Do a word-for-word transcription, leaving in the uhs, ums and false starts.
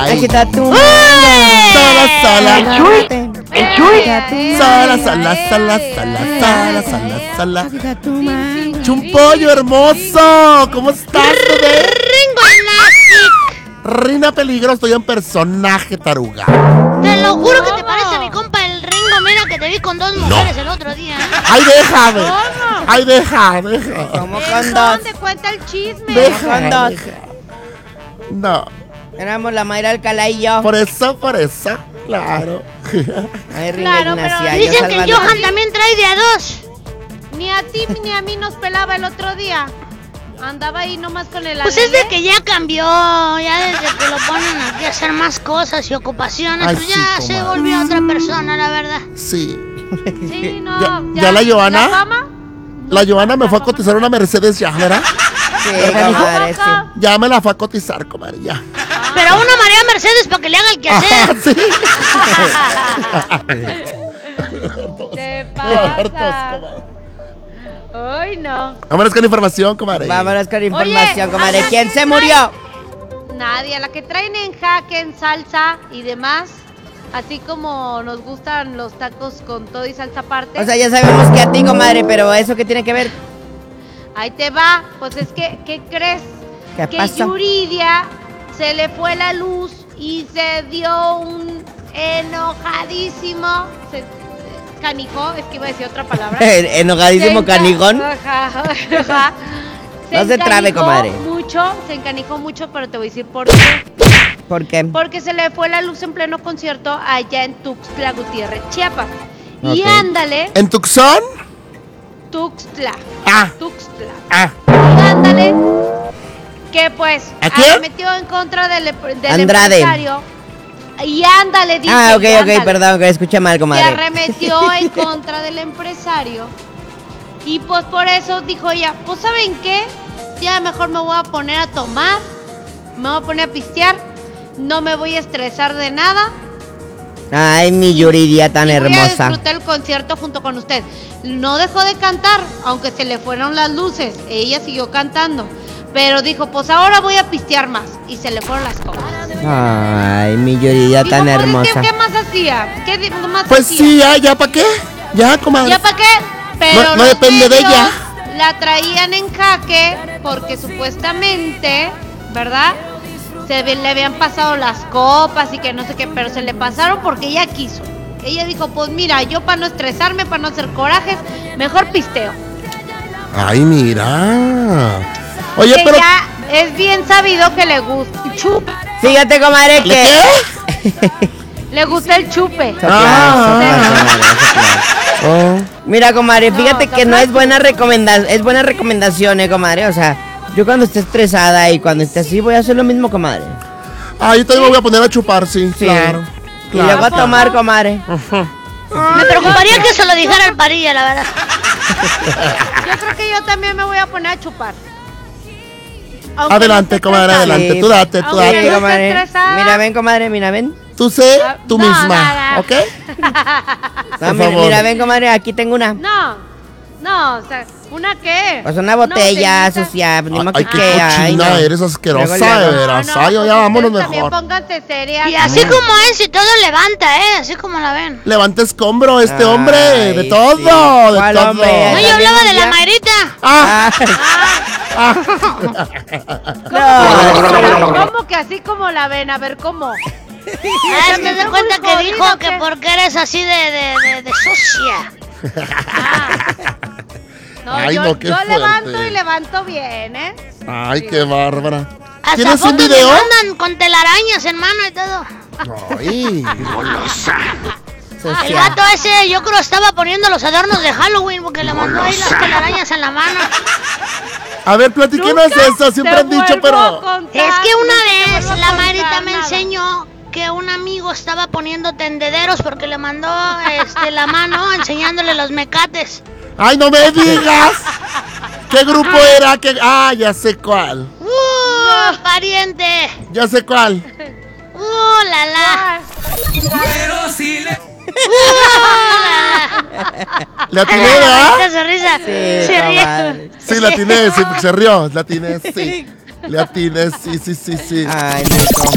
Ay, está tu sola, sola. El Chuy. El Chuy. Sola, sola, sola, sola, sola, sola, sola. Está tu mano. Chumpollo hermoso. ¿Cómo estás, bebé? Ringo Nastic. Rina Peligro, estoy en personaje, taruga. Te lo juro que te parece a mi compa el Ringo. Mira que te vi con dos mujeres el otro día. Ay, déjame. Ay, deja, deja. ¿Cómo con dos? ¿Dónde cuenta el chisme? Deja, con dos? deja. No, Éramos la Mayra Alcalá y yo. por eso, por eso. Claro. Ay, Rina Claro, pero Ignacia. yo Dicen que el salvando- Johan también trae de a dos. Ni a ti ni a mí nos pelaba el otro día. Andaba ahí nomás con el Pues es de alele. que ya cambió, ya desde que lo ponen aquí a hacer más cosas y ocupaciones, Ay, pues sí, ya se comadre. volvió otra persona, la verdad. Sí. Sí, no. ¿Ya- ya la Joana? ¿La fama? La Joana me fue a cotizar una Mercedes ya, ¿verdad? Sí, Ajá, comadre, sí. Ya me la fue a cotizar, comadre, ya. Pero una María Mercedes para que le haga el Ajá, quehacer. sí. Te Hartos, pasa. comadre. Ay, no. Vámonos con información, comadre. Vámonos con información, Oye, comadre. ¿a la ¿Quién que se trae- murió? Nadie, a la que traen en jaque, en salsa y demás. Así como nos gustan los tacos con todo y salsa aparte. O sea, ya sabemos que a ti, comadre, pero ¿eso qué tiene que ver? Ahí te va. Pues es que, ¿qué crees? ¿Qué que pasó? Yuridia se le fue la luz y se dio un enojadísimo. Se, canicó, es que iba a decir otra palabra. Enojadísimo Se enca- canijón. Ajá, ajá. No se trabe, encanijó comadre. Mucho, se encanijó mucho, pero te voy a decir por qué. ¿Por qué? Porque se le fue la luz en pleno concierto allá en Tuxtla Gutiérrez, Chiapas. Y Ok. ándale, ¿En Tucson? Tuxtla, Ah, Tuxtla. ah. Y ándale, que pues ¿A quién? arremetió en contra del, del Andrade. empresario. Y ándale, dice. Ah, ok, y ok, ándale. perdón, que escuché mal, Se comadre. arremetió en contra del empresario. Y pues por eso dijo ella, pues ¿saben qué? Ya mejor me voy a poner a tomar, me voy a poner a pistear, no me voy a estresar de nada. Ay, mi Yuridia tan y voy a hermosa. disfrutar el concierto junto con usted. No dejó de cantar, aunque se le fueron las luces. Ella siguió cantando. Pero dijo, pues ahora voy a pistear más. Y se le fueron las copas. Ay, mi Yuridia Dijo, tan pues, hermosa. ¿qué, ¿Qué más hacía? ¿Qué di- más Pues hacía? sí, ya, ya, ¿para qué? Ya, comadre. ¿Ya para qué? Pero No- no los depende de medios ella. La traían en jaque porque supuestamente, ¿verdad? Se ve- le habían pasado las copas y que no sé qué, pero se le pasaron porque ella quiso. Ella dijo, pues mira, yo para no estresarme, para no hacer corajes, mejor pisteo. Ay, mira. Oye, que pero... ya es bien sabido que le gusta el chupe. Fíjate, comadre, ¿Le que... qué? Le gusta el chupe. Oh. Mira, comadre, No, fíjate que no es buena recomendación, es buena recomendación, eh, comadre. O sea, yo cuando esté estresada y cuando esté así voy a hacer lo mismo, comadre. Ah, yo también me voy a poner a chupar, sí, Sí. claro. Y luego Claro. a tomar, comadre. Me preocuparía que se lo dijera al Parilla, la verdad. Yo creo que yo también me voy a poner a chupar. Aunque Adelante, no esté comadre, estresada. adelante. Sí. Tú date, tú Aunque date. Sí, no comadre. esté estresada. Mira, ven, comadre, mira, ven. Tú sé Ah, tú no, misma, no, no. ¿ok? No, Por mira, favor. mira, ven, comadre, aquí tengo una. No, no, o sea, ¿una qué? Pues una botella botellita. sucia, ni modo Ay, que qué quede, ay, cochina no. eres, asquerosa, Luego, luego. de veras. No, no, Ay, pues ya vámonos ustedes también mejor. pónganse serias. Y así como es, y todo levanta, ¿eh? Así como la ven. Levanta escombro este Ay, hombre, de sí. todo, de ¿Cuál todo. hombre? No, Ay, yo hablaba de ¿también la ya? Mayrita. Ah, Ah, ¿Cómo, ¿Cómo que así como la ven? A ver, ¿cómo? Ah, es que de cuenta que jodido, dijo que ¿qué? porque eres así de, de, de, de sucia. No, Ay, yo, no, qué yo fuerte. levanto y levanto bien, ¿eh? ay, qué bárbara. Hasta ¿Tienes un fotos me video? mandan con telarañas en mano y todo. Ay, El gato ese yo creo estaba poniendo los adornos de Halloween porque le mandó ahí las telarañas en la mano. a ver, platíquenos Nunca eso, siempre te han dicho, vuelvo pero... a contar, Es que nunca una te vez vuelvo a la contar Mayrita me nada. enseñó que un amigo estaba poniendo tendederos porque le mandó este, la mano enseñándole los mecates. Ay, no me digas. ¿Qué grupo era? ¿Qué... Ah, ya sé cuál. ¡Uh, pariente! Ya sé cuál. ¡Uh, la la! Pero si le... ¿La atiné, verdad? Esta sonrisa Sí, se ríe. comadre. Sí, la atiné, sí, se rió. La atiné, sí. Le atiné, sí, sí, sí, sí. Ay, no,